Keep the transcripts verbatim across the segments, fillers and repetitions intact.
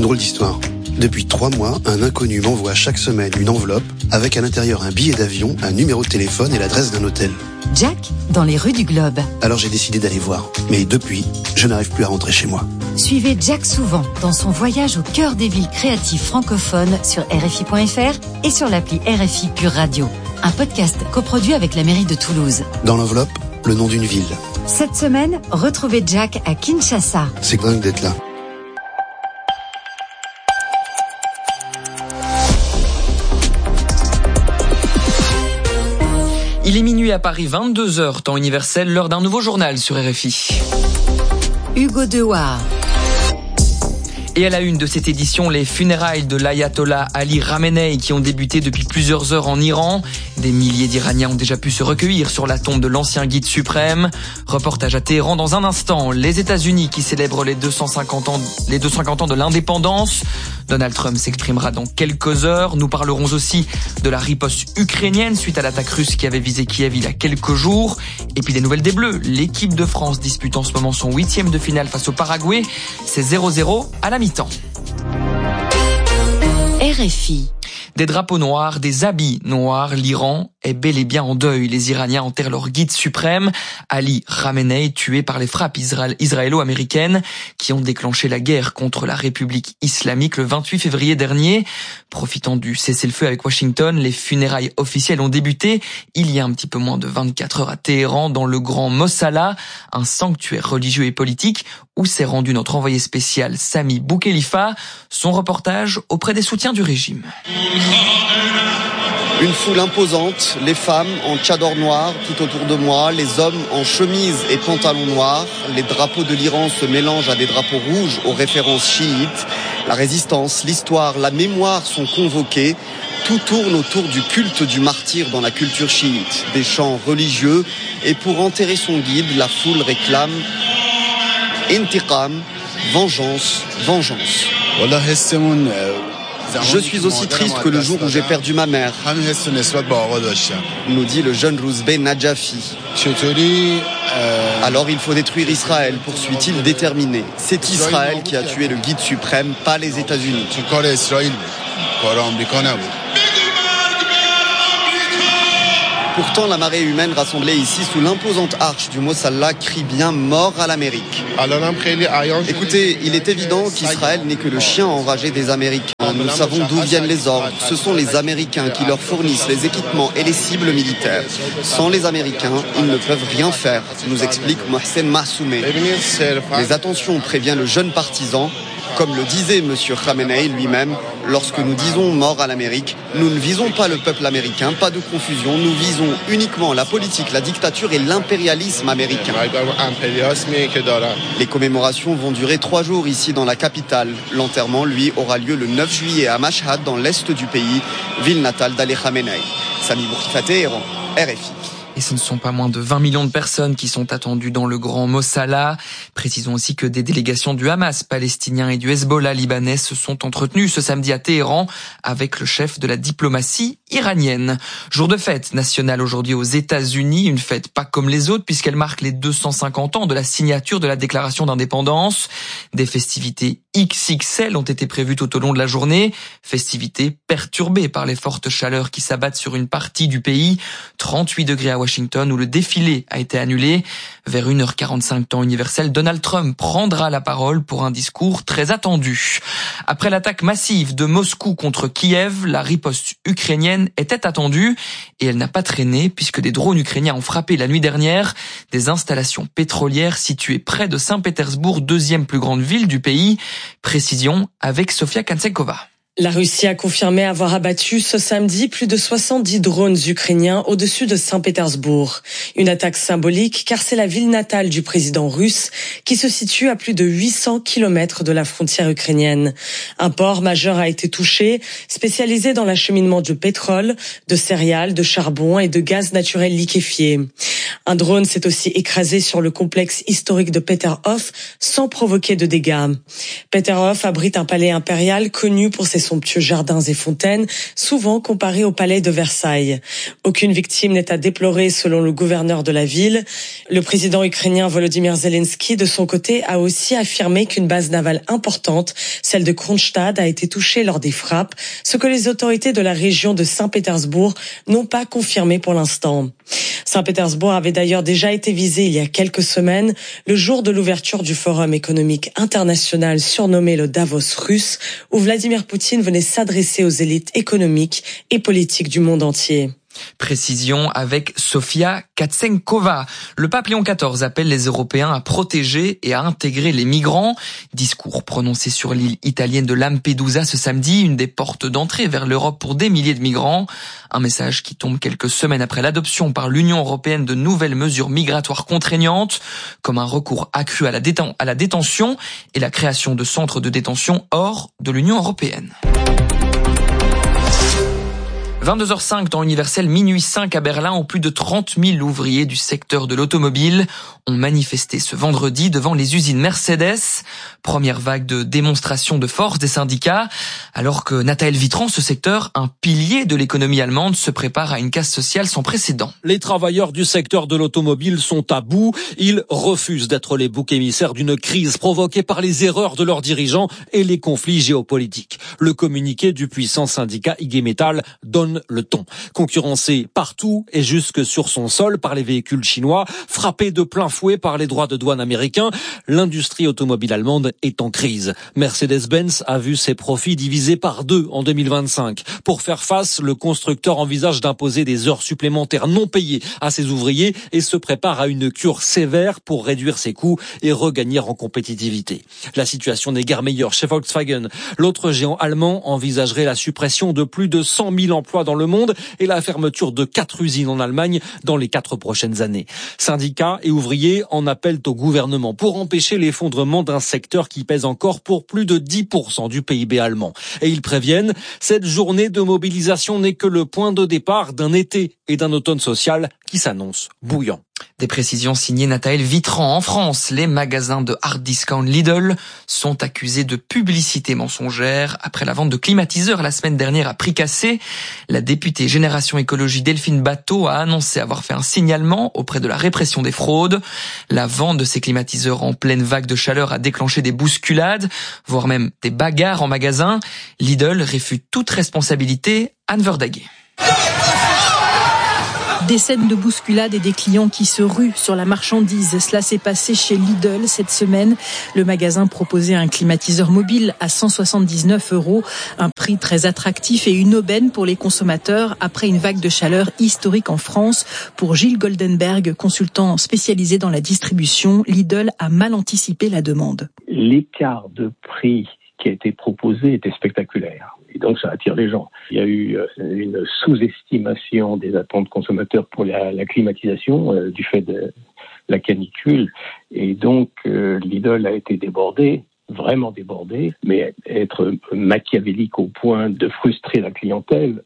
drôle d'histoire. Depuis trois mois, un inconnu m'envoie chaque semaine une enveloppe avec à l'intérieur un billet d'avion, un numéro de téléphone et l'adresse d'un hôtel. Jack, dans les rues du Globe. Alors j'ai décidé d'aller voir. Mais depuis, je n'arrive plus à rentrer chez moi. Suivez Jack souvent dans son voyage au cœur des villes créatives francophones sur R F I point F R et sur l'appli R F I Pure Radio. Un podcast coproduit avec la mairie de Toulouse. Dans l'enveloppe, le nom d'une ville. Cette semaine, retrouvez Jack à Kinshasa. C'est dingue d'être là. Il est minuit à Paris, vingt-deux heures, temps universel, l'heure d'un nouveau journal sur R F I. Hugo Dewar. Et à la une de cette édition, les funérailles de l'ayatollah Ali Khamenei qui ont débuté depuis plusieurs heures en Iran. Des milliers d'Iraniens ont déjà pu se recueillir sur la tombe de l'ancien guide suprême. Reportage à Téhéran dans un instant. Les États-Unis qui célèbrent les deux cent cinquante ans, les deux cent cinquante ans de l'indépendance. Donald Trump s'exprimera dans quelques heures. Nous parlerons aussi de la riposte ukrainienne suite à l'attaque russe qui avait visé Kiev il y a quelques jours. Et puis des nouvelles des Bleus. L'équipe de France dispute en ce moment son huitième de finale face au Paraguay. C'est zéro zéro à la mi-temps. R F I. Des drapeaux noirs, des habits noirs, l'Iran est bel et bien en deuil. Les Iraniens enterrent leur guide suprême, Ali Khamenei, tué par les frappes isra- israélo-américaines qui ont déclenché la guerre contre la République islamique le vingt-huit février dernier. Profitant du cessez-le-feu avec Washington, les funérailles officielles ont débuté il y a un petit peu moins de vingt-quatre heures à Téhéran, dans le Grand Mossala, un sanctuaire religieux et politique où s'est rendu notre envoyé spécial Sami Boukhelifa. Son reportage auprès des soutiens du régime. Une foule imposante, les femmes en tchador noir tout autour de moi, les hommes en chemise et pantalon noirs. Les drapeaux de l'Iran se mélangent à des drapeaux rouges aux références chiites. La résistance, l'histoire, la mémoire sont convoqués. Tout tourne autour du culte du martyr dans la culture chiite. Des chants religieux et pour enterrer son guide, la foule réclame intiqam, vengeance, vengeance. Je suis aussi triste que le jour où j'ai perdu ma mère, nous dit le jeune Rouzbeh Najafi. Alors il faut détruire Israël, poursuit-il déterminé. C'est Israël qui a tué le guide suprême, pas les États-Unis. Pourtant, la marée humaine rassemblée ici sous l'imposante arche du Mossala crie bien mort à l'Amérique. Écoutez, il est évident qu'Israël n'est que le chien enragé des Américains. Nous savons d'où viennent les ordres. Ce sont les Américains qui leur fournissent les équipements et les cibles militaires. Sans les Américains, ils ne peuvent rien faire, nous explique Mohsen Mahsoumeh. Mais attention, prévient le jeune partisan. Comme le disait M. Khamenei lui-même, lorsque nous disons mort à l'Amérique, nous ne visons pas le peuple américain, pas de confusion, nous visons uniquement la politique, la dictature et l'impérialisme américain. Les commémorations vont durer trois jours ici dans la capitale. L'enterrement, lui, aura lieu le neuf juillet à Mashhad, dans l'est du pays, ville natale d'Ali Khamenei. Sami Boukhelifa, Téhéran, R F I. Et ce ne sont pas moins de vingt millions de personnes qui sont attendues dans le Grand Mossala. Précisons aussi que des délégations du Hamas palestinien et du Hezbollah libanais se sont entretenues ce samedi à Téhéran avec le chef de la diplomatie iranienne. Jour de fête nationale aujourd'hui aux États-Unis, une fête pas comme les autres puisqu'elle marque les deux cent cinquante ans de la signature de la déclaration d'indépendance. Des festivités X X L ont été prévues tout au long de la journée, festivités perturbées par les fortes chaleurs qui s'abattent sur une partie du pays, trente-huit degrés à Washington où le défilé a été annulé. Vers une heure quarante-cinq temps universel, Donald Trump prendra la parole pour un discours très attendu. Après l'attaque massive de Moscou contre Kiev, la riposte ukrainienne était attendue et elle n'a pas traîné puisque des drones ukrainiens ont frappé la nuit dernière des installations pétrolières situées près de Saint-Pétersbourg, deuxième plus grande ville du pays. Précision avec Sofia Kansekova. La Russie a confirmé avoir abattu ce samedi plus de soixante-dix drones ukrainiens au-dessus de Saint-Pétersbourg. Une attaque symbolique car c'est la ville natale du président russe qui se situe à plus de huit cents kilomètres de la frontière ukrainienne. Un port majeur a été touché, spécialisé dans l'acheminement de pétrole, de céréales, de charbon et de gaz naturel liquéfié. Un drone s'est aussi écrasé sur le complexe historique de Peterhof sans provoquer de dégâts. Peterhof abrite un palais impérial connu pour ses somptueux jardins et fontaines, souvent comparés au palais de Versailles. Aucune victime n'est à déplorer selon le gouverneur de la ville. Le président ukrainien Volodymyr Zelensky, de son côté, a aussi affirmé qu'une base navale importante, celle de Kronstadt, a été touchée lors des frappes, ce que les autorités de la région de Saint-Pétersbourg n'ont pas confirmé pour l'instant. Saint-Pétersbourg avait d'ailleurs déjà été visé il y a quelques semaines, le jour de l'ouverture du Forum économique international surnommé le Davos russe, où Vladimir Poutine venait s'adresser aux élites économiques et politiques du monde entier. Précision avec Sofia Katsenkova. Le pape Léon quatorze appelle les Européens à protéger et à intégrer les migrants. Discours prononcé sur l'île italienne de Lampedusa ce samedi, une des portes d'entrée vers l'Europe pour des milliers de migrants. Un message qui tombe quelques semaines après l'adoption par l'Union européenne de nouvelles mesures migratoires contraignantes, comme un recours accru à la, déten- à la détention et la création de centres de détention hors de l'Union européenne. vingt-deux heures cinq, temps universel, minuit cinq à Berlin, où plus de trente mille ouvriers du secteur de l'automobile ont manifesté ce vendredi devant les usines Mercedes. Première vague de démonstration de force des syndicats, alors que Nathaël Vitran, ce secteur, un pilier de l'économie allemande, se prépare à une casse sociale sans précédent. Les travailleurs du secteur de l'automobile sont à bout. Ils refusent d'être les boucs émissaires d'une crise provoquée par les erreurs de leurs dirigeants et les conflits géopolitiques. Le communiqué du puissant syndicat I G Metall donne le ton. Concurrencé partout et jusque sur son sol par les véhicules chinois, frappé de plein fouet par les droits de douane américains, l'industrie automobile allemande est en crise. Mercedes-Benz a vu ses profits divisés par deux en deux mille vingt-cinq. Pour faire face, le constructeur envisage d'imposer des heures supplémentaires non payées à ses ouvriers et se prépare à une cure sévère pour réduire ses coûts et regagner en compétitivité. La situation n'est guère meilleure chez Volkswagen. L'autre géant allemand envisagerait la suppression de plus de cent mille emplois dans le monde et la fermeture de quatre usines en Allemagne dans les quatre prochaines années. Syndicats et ouvriers en appellent au gouvernement pour empêcher l'effondrement d'un secteur qui pèse encore pour plus de dix pour cent du P I B allemand. Et ils préviennent, cette journée de mobilisation n'est que le point de départ d'un été et d'un automne social qui s'annonce bouillant. Des précisions signées Nathaël Vitran. En France, les magasins de hard discount Lidl sont accusés de publicité mensongère après la vente de climatiseurs la semaine dernière à prix cassé. La députée Génération Écologie Delphine Batteau a annoncé avoir fait un signalement auprès de la répression des fraudes. La vente de ces climatiseurs en pleine vague de chaleur a déclenché des bousculades, voire même des bagarres en magasin. Lidl réfute toute responsabilité. Anne Verdaguet. Des scènes de bousculade et des clients qui se ruent sur la marchandise. Cela s'est passé chez Lidl cette semaine. Le magasin proposait un climatiseur mobile à cent soixante-dix-neuf euros. Un prix très attractif et une aubaine pour les consommateurs après une vague de chaleur historique en France. Pour Gilles Goldenberg, consultant spécialisé dans la distribution, Lidl a mal anticipé la demande. L'écart de prix qui a été proposé était spectaculaire. Et donc, ça attire les gens. Il y a eu une sous-estimation des attentes consommateurs pour la, la climatisation euh, du fait de la canicule. Et donc, euh, Lidl a été débordé, vraiment débordé, mais être machiavélique au point de frustrer la clientèle,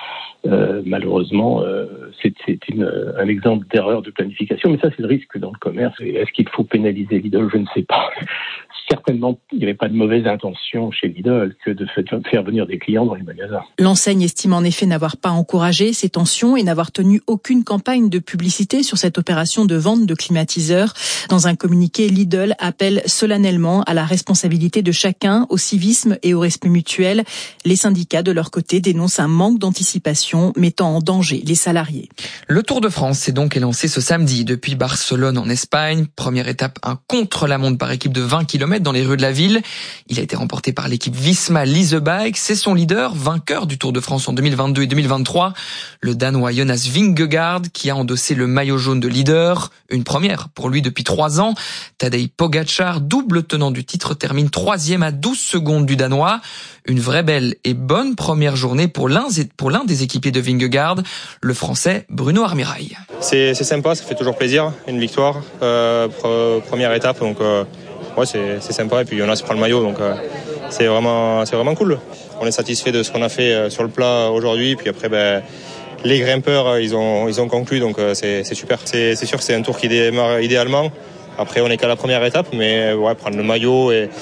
Euh, malheureusement, euh, c'est, c'est une, un exemple d'erreur de planification. Mais ça, c'est le risque dans le commerce. Et est-ce qu'il faut pénaliser Lidl ? Je ne sais pas. Certainement, il n'y avait pas de mauvaise intention chez Lidl que de faire venir des clients dans les magasins. L'enseigne estime en effet n'avoir pas encouragé ces tensions et n'avoir tenu aucune campagne de publicité sur cette opération de vente de climatiseurs. Dans un communiqué, Lidl appelle solennellement à la responsabilité de chacun, au civisme et au respect mutuel. Les syndicats, de leur côté, dénoncent un manque d'anticipation mettant en danger les salariés. Le Tour de France s'est donc élancé ce samedi depuis Barcelone en Espagne. Première étape, un contre-la-montre par équipe de vingt kilomètres dans les rues de la ville. Il a été remporté par l'équipe Visma Leasebike. C'est son leader, vainqueur du Tour de France en deux mille vingt-deux et deux mille vingt-trois, le Danois Jonas Vingegaard, qui a endossé le maillot jaune de leader. Une première pour lui depuis trois ans. Tadej Pogačar, double tenant du titre, termine troisième à douze secondes du Danois. Une vraie belle et bonne première journée pour l'un, pour l'un des équipiers de Vingegaard, le Français Bruno Armirail. C'est, c'est sympa, ça fait toujours plaisir, une victoire, euh, pre- première étape, donc euh, ouais, c'est, c'est sympa. Et puis Jonas prend le maillot, donc euh, c'est vraiment, c'est vraiment cool. On est satisfait de ce qu'on a fait euh, sur le plat aujourd'hui, puis après, ben, les grimpeurs, ils ont, ils ont conclu, donc euh, c'est, c'est super. C'est, c'est sûr que c'est un tour qui démarre idéalement. Après, on n'est qu'à la première étape, mais ouais, prendre le maillot et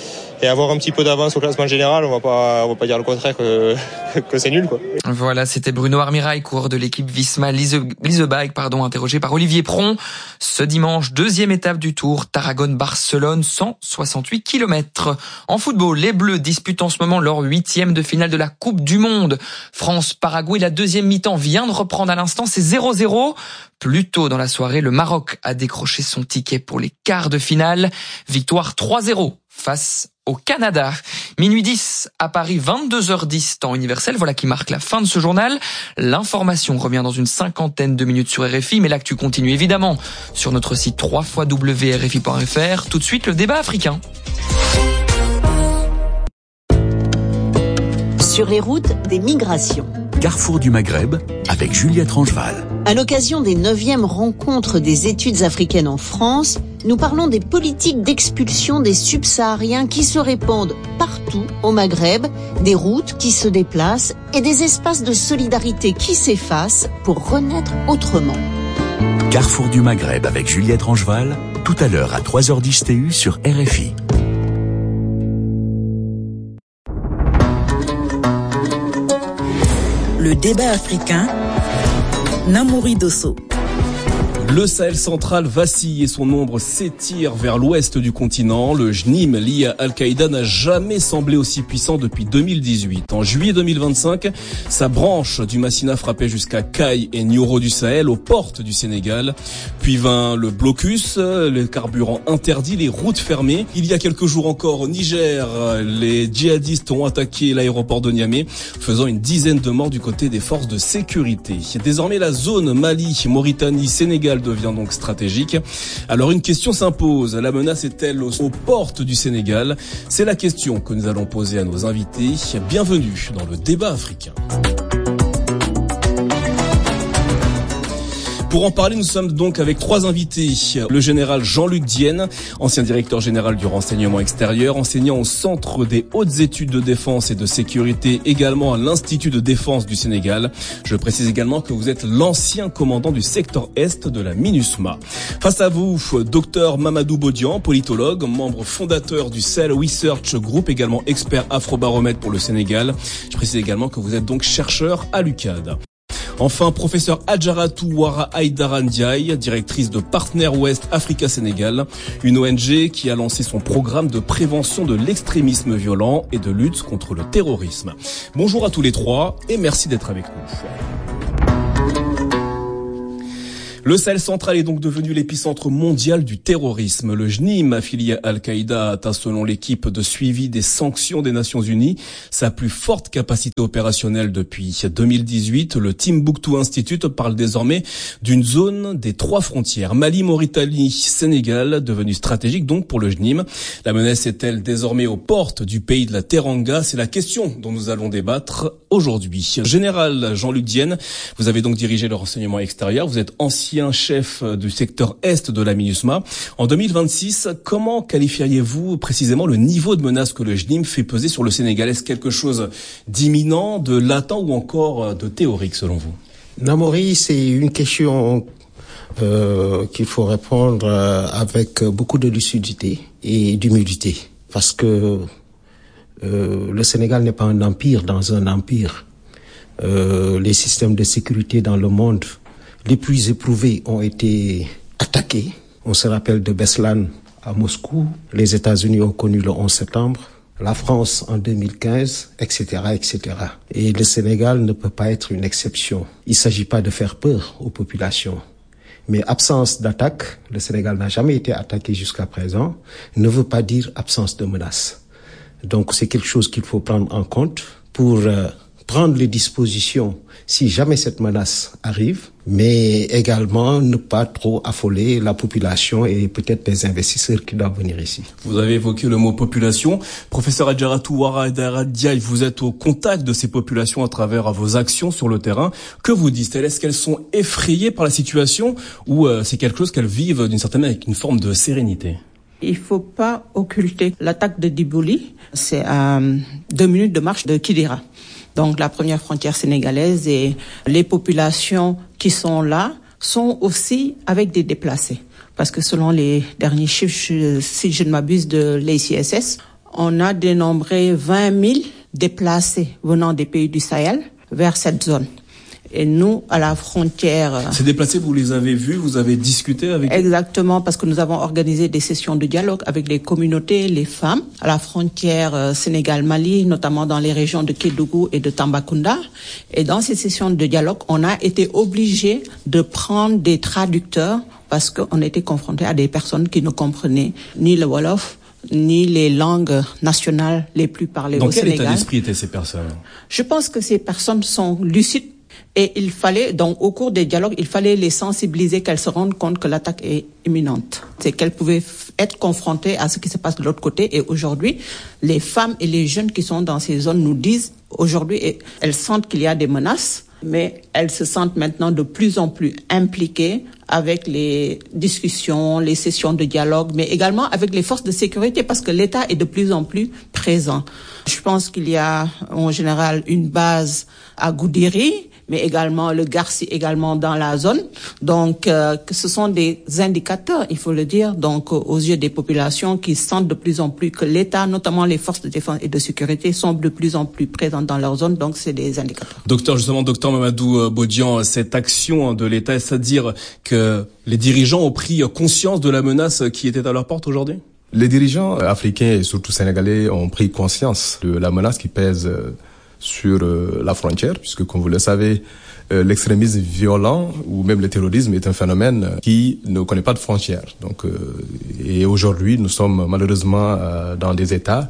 et avoir un petit peu d'avance au classement général, on va pas, on va pas dire le contraire que, que c'est nul, quoi. Voilà, c'était Bruno Armirail, coureur de l'équipe Visma Leasebike, pardon, interrogé par Olivier Pron. Ce dimanche, deuxième étape du Tour, Tarragone-Barcelone, cent soixante-huit kilomètres. En football, les Bleus disputent en ce moment leur huitième de finale de la Coupe du Monde. France-Paraguay, la deuxième mi-temps vient de reprendre à l'instant, c'est zéro zéro. Plus tôt dans la soirée, le Maroc a décroché son ticket pour les quarts de finale. Victoire trois zéro face au Canada. Minuit dix à Paris, vingt-deux heures dix, temps universel. Voilà qui marque la fin de ce journal. L'information revient dans une cinquantaine de minutes sur R F I, mais l'actu continue évidemment sur notre site w w w point r f i point f r. Tout de suite, le débat africain. Sur les routes des migrations. Carrefour du Maghreb avec Juliette Rangeval. À l'occasion des neuvièmes rencontres des études africaines en France, nous parlons des politiques d'expulsion des subsahariens qui se répandent partout au Maghreb, des routes qui se déplacent et des espaces de solidarité qui s'effacent pour renaître autrement. Carrefour du Maghreb avec Juliette Rangeval, tout à l'heure à trois heures dix T U sur R F I. Le débat africain, Namouri Dosso. Le Sahel central vacille et son ombre s'étire vers l'ouest du continent. Le J N I M lié à Al-Qaïda n'a jamais semblé aussi puissant depuis deux mille dix-huit. En juillet deux mille vingt-cinq, sa branche du Massina frappait jusqu'à Kay et Nioro du Sahel, aux portes du Sénégal. Puis vint le blocus, les carburants interdits, les routes fermées. Il y a quelques jours encore au Niger, les djihadistes ont attaqué l'aéroport de Niamey, faisant une dizaine de morts du côté des forces de sécurité. Désormais, la zone Mali, Mauritanie, Sénégal devient donc stratégique. Alors une question s'impose, la menace est-elle aux portes du Sénégal? C'est la question que nous allons poser à nos invités. Bienvenue dans le débat africain. Pour en parler, nous sommes donc avec trois invités. Le général Jean-Luc Dienne, ancien directeur général du renseignement extérieur, enseignant au Centre des hautes études de défense et de sécurité, également à l'Institut de défense du Sénégal. Je précise également que vous êtes l'ancien commandant du secteur Est de la MINUSMA. Face à vous, docteur Mamadou Bodian, politologue, membre fondateur du Sahel Research Group, également expert Afrobaromètre pour le Sénégal. Je précise également que vous êtes donc chercheur à l'U C A D. Enfin, professeur Adjaratou Ouara Aïdara Ndiaye, directrice de Partner West Africa Sénégal, une O N G qui a lancé son programme de prévention de l'extrémisme violent et de lutte contre le terrorisme. Bonjour à tous les trois et merci d'être avec nous. Le Sahel central est donc devenu l'épicentre mondial du terrorisme. Le J N I M, affilié à Al-Qaïda, atteint selon l'équipe de suivi des sanctions des Nations Unies sa plus forte capacité opérationnelle depuis deux mille dix-huit. Le Timbuktu Institute parle désormais d'une zone des trois frontières. Mali, Mauritanie, Sénégal, devenue stratégique donc pour le J N I M. La menace est-elle désormais aux portes du pays de la Teranga? C'est la question dont nous allons débattre aujourd'hui. Général Jean-Luc Dienne, vous avez donc dirigé le renseignement extérieur. Vous êtes ancien chef du secteur Est de la MINUSMA. En deux mille vingt-six, comment qualifieriez-vous précisément le niveau de menace que le J N I M fait peser sur le Sénégal? Est-ce quelque chose d'imminent, de latent ou encore de théorique selon vous? Namouri, c'est une question euh, qu'il faut répondre avec beaucoup de lucidité et d'humilité. Parce que euh, le Sénégal n'est pas un empire dans un empire. Euh, les systèmes de sécurité dans le monde les plus éprouvés ont été attaqués. On se rappelle de Beslan à Moscou. Les États-Unis ont connu le onze septembre. La France en deux mille quinze, et cetera, et cetera. Et le Sénégal ne peut pas être une exception. Il ne s'agit pas de faire peur aux populations. Mais absence d'attaque, le Sénégal n'a jamais été attaqué jusqu'à présent, ne veut pas dire absence de menace. Donc c'est quelque chose qu'il faut prendre en compte pour euh, prendre les dispositions si jamais cette menace arrive, mais également ne pas trop affoler la population et peut-être les investisseurs qui doivent venir ici. Vous avez évoqué le mot population. Professeur Adjaratou Ouara Aïdara Ndiaye, vous êtes au contact de ces populations à travers vos actions sur le terrain. Que vous disent-elles? Est-ce qu'elles sont effrayées par la situation ou euh, c'est quelque chose qu'elles vivent d'une certaine manière avec une forme de sérénité? Il ne faut pas occulter l'attaque de Dibouly. C'est à deux minutes de marche de Kidira. Donc la première frontière sénégalaise, et les populations qui sont là sont aussi avec des déplacés. Parce que selon les derniers chiffres, si je ne m'abuse, de l'A C S S, on a dénombré vingt mille déplacés venant des pays du Sahel vers cette zone. Et nous, à la frontière... Ces déplacés, vous les avez vus, vous avez discuté avec eux? Exactement, parce que nous avons organisé des sessions de dialogue avec les communautés, les femmes, à la frontière euh, Sénégal-Mali, notamment dans les régions de Kédougou et de Tambacounda. Et dans ces sessions de dialogue, on a été obligés de prendre des traducteurs parce qu'on était confrontés à des personnes qui ne comprenaient ni le Wolof, ni les langues nationales les plus parlées au Sénégal. Dans quel état d'esprit étaient ces personnes? Je pense que ces personnes sont lucides. Et il fallait, donc, au cours des dialogues, il fallait les sensibiliser, qu'elles se rendent compte que l'attaque est imminente. C'est qu'elles pouvaient f- être confrontées à ce qui se passe de l'autre côté. Et aujourd'hui, les femmes et les jeunes qui sont dans ces zones nous disent, aujourd'hui, elles sentent qu'il y a des menaces, mais elles se sentent maintenant de plus en plus impliquées avec les discussions, les sessions de dialogue, mais également avec les forces de sécurité, parce que l'État est de plus en plus présent. Je pense qu'il y a, en général, une base à Goudiri, mais également le Garci également dans la zone. Donc, euh, ce sont des indicateurs, il faut le dire, donc aux yeux des populations qui sentent de plus en plus que l'État, notamment les forces de défense et de sécurité, sont de plus en plus présentes dans leur zone. Donc, c'est des indicateurs. Docteur, justement, docteur Mamadou Bodian, cette action de l'État, est-ce à dire que les dirigeants ont pris conscience de la menace qui était à leur porte aujourd'hui? Les dirigeants africains et surtout sénégalais ont pris conscience de la menace qui pèse sur la frontière, puisque comme vous le savez, l'extrémisme violent ou même le terrorisme est un phénomène qui ne connaît pas de frontières. Donc, et aujourd'hui, nous sommes malheureusement dans des États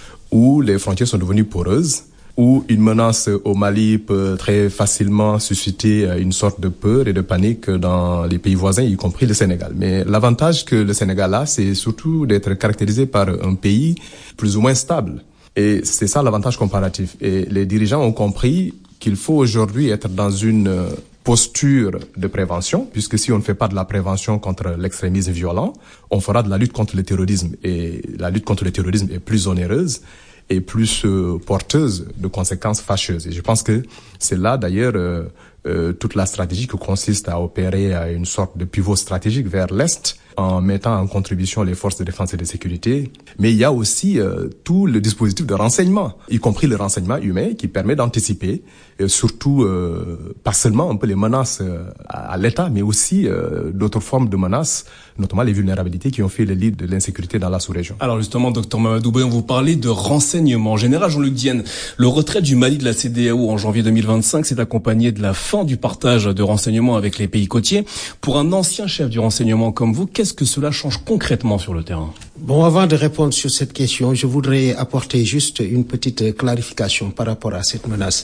où les frontières sont devenues poreuses, où une menace au Mali peut très facilement susciter une sorte de peur et de panique dans les pays voisins, y compris le Sénégal. Mais l'avantage que le Sénégal a, c'est surtout d'être caractérisé par un pays plus ou moins stable. Et c'est ça l'avantage comparatif. Et les dirigeants ont compris qu'il faut aujourd'hui être dans une posture de prévention, puisque si on ne fait pas de la prévention contre l'extrémisme violent, on fera de la lutte contre le terrorisme. Et la lutte contre le terrorisme est plus onéreuse et plus euh, porteuse de conséquences fâcheuses. Et je pense que c'est là d'ailleurs euh, euh, toute la stratégie qui consiste à opérer à une sorte de pivot stratégique vers l'Est, en mettant en contribution les forces de défense et de sécurité. Mais il y a aussi euh, tout le dispositif de renseignement, y compris le renseignement humain qui permet d'anticiper, et surtout euh, pas seulement un peu les menaces euh, à, à l'État, mais aussi euh, d'autres formes de menaces, notamment les vulnérabilités qui ont fait le lit de l'insécurité dans la sous-région. Alors justement, docteur Mamadou Bodian, vous parlez de renseignement. En général, Jean-Luc Dienne, le retrait du Mali de la C E D E A O en janvier deux mille vingt-cinq s'est accompagné de la fin du partage de renseignements avec les pays côtiers. Pour un ancien chef du renseignement comme vous, qu'est-ce que cela change concrètement sur le terrain? Bon, avant de répondre sur cette question, je voudrais apporter juste une petite clarification par rapport à cette menace.